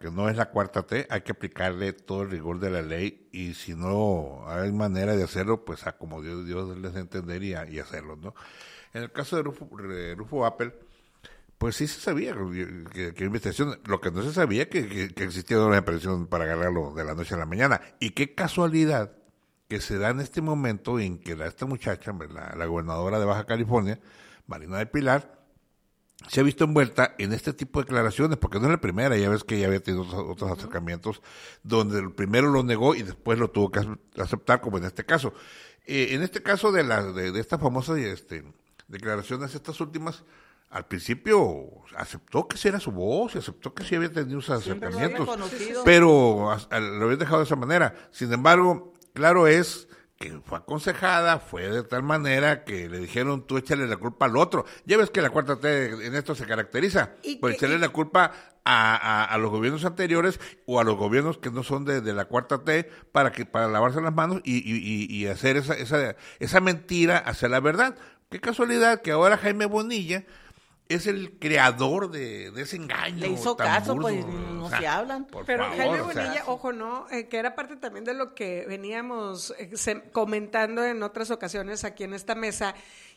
que no es la cuarta T, hay que aplicarle todo el rigor de la ley, y si no hay manera de hacerlo, pues a como Dios les entender y hacerlo, ¿no? En el caso de Rufo Appel, pues sí se sabía que investigación, lo que no se sabía que existía una operación para agarrarlo de la noche a la mañana. Y qué casualidad que se da en este momento en que esta muchacha, la gobernadora de Baja California, Marina del Pilar, se ha visto envuelta en este tipo de declaraciones, porque no es la primera, ya ves que ya había tenido otros acercamientos donde el primero lo negó y después lo tuvo que aceptar, como en este caso. En este caso de estas famosas declaraciones, estas últimas, al principio aceptó que sí era su voz y aceptó que sí había tenido esos acercamientos, pero lo había dejado de esa manera. Sin embargo, claro es que fue aconsejada, fue de tal manera que le dijeron, tú échale la culpa al otro. Ya ves que la cuarta T en esto se caracteriza por echarle la culpa a los gobiernos anteriores o a los gobiernos que no son de la cuarta T para lavarse las manos y hacer esa mentira hacia la verdad. Qué casualidad que ahora Jaime Bonilla es el creador de ese engaño. Le hizo caso, burdo, pues no se hablan. Pero favor, Jaime Bonilla, ojo, ¿no? Que era parte también de lo que veníamos comentando en otras ocasiones aquí en esta mesa,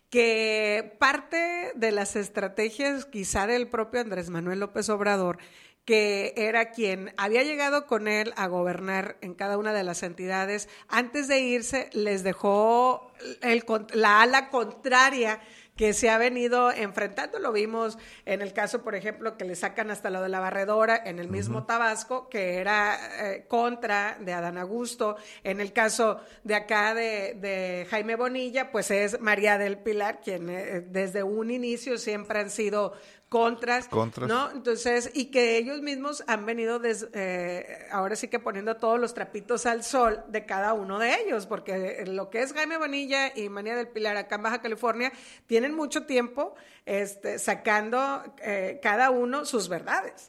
que parte de las estrategias quizá del propio Andrés Manuel López Obrador, que era quien había llegado con él a gobernar en cada una de las entidades, antes de irse les dejó la ala contraria que se ha venido enfrentando. Lo vimos en el caso, por ejemplo, que le sacan hasta lo de la barredora en el mismo Tabasco, que era contra de Adán Augusto. En el caso de acá de Jaime Bonilla, pues es María del Pilar, quien desde un inicio siempre han sido contras, ¿no? Entonces, y que ellos mismos han venido ahora sí que poniendo todos los trapitos al sol de cada uno de ellos, porque lo que es Jaime Bonilla y María del Pilar acá en Baja California tienen mucho tiempo sacando cada uno sus verdades,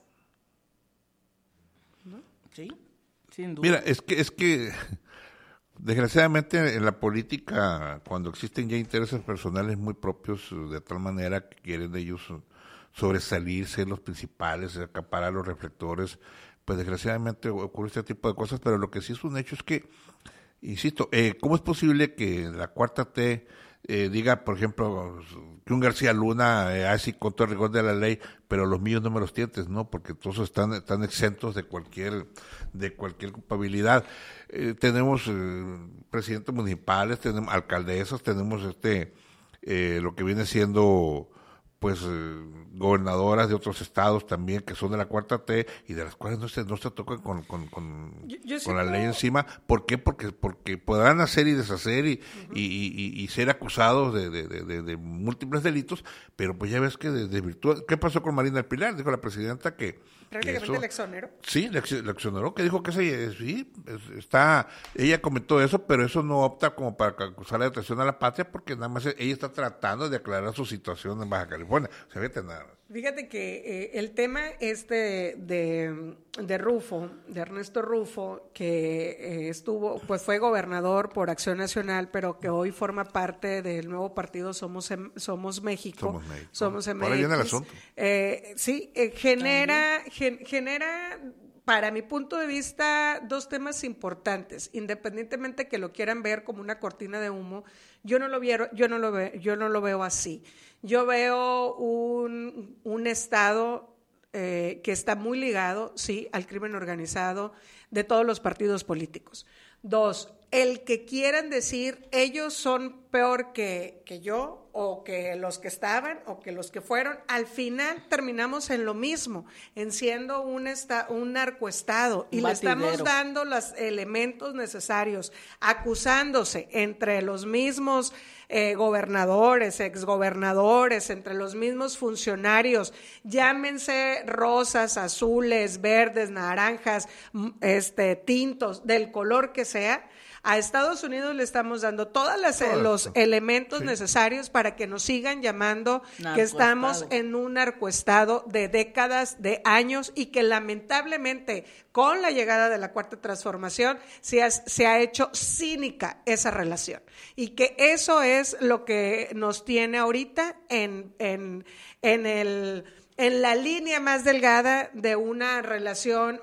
¿no? Sí, sin duda. Mira, es que desgraciadamente en la política, cuando existen ya intereses personales muy propios, de tal manera que quieren ellos sobresalir, ser los principales, acaparar los reflectores, pues desgraciadamente ocurre este tipo de cosas. Pero lo que sí es un hecho es que, insisto, ¿cómo es posible que la cuarta T diga, por ejemplo, que un García Luna así con todo el rigor de la ley, pero los míos no me los tientes, ¿no? Porque todos están exentos de cualquier culpabilidad. Tenemos presidentes municipales, tenemos alcaldesas, tenemos lo que viene siendo pues gobernadoras de otros estados también que son de la cuarta T y de las cuales no se tocan con la ley encima. ¿Por qué? Porque podrán hacer y deshacer y ser acusados de múltiples delitos, pero pues ya ves que de virtud. ¿Qué pasó con Marina del Pilar? Dijo la presidenta que prácticamente le exoneró. Sí, le exoneró, que dijo que ella comentó eso, pero eso no opta como para acusar la traición a la patria, porque nada más ella está tratando de aclarar su situación en Baja California. O sea, nada. Fíjate que el tema de Rufo, de Ernesto Rufo, que pues fue gobernador por Acción Nacional, pero que hoy forma parte del nuevo partido Somos México. Somos MX. Ahora viene el asunto. Sí, genera, para mi punto de vista, dos temas importantes. Independientemente que lo quieran ver como una cortina de humo, yo no lo veo así. Yo veo un estado que está muy ligado, sí, al crimen organizado de todos los partidos políticos. Dos, el que quieran decir ellos son peor que yo, o que los que estaban, o que los que fueron, al final terminamos en lo mismo, en siendo un narcoestado, y le estamos dando los elementos necesarios, acusándose entre los mismos gobernadores, exgobernadores, entre los mismos funcionarios, llámense rosas, azules, verdes, naranjas, tintos, del color que sea. A Estados Unidos le estamos dando todos los elementos necesarios para que nos sigan llamando que estamos en un narcoestado de décadas, de años, y que lamentablemente con la llegada de la Cuarta Transformación se ha hecho cínica esa relación, y que eso es lo que nos tiene ahorita en la línea más delgada de una relación